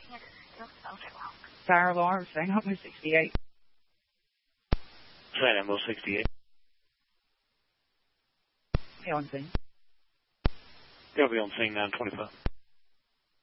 Fire alarm, St. Elmo 68. St. Elmo 68. Okay, on scene. Gotta be on scene 925.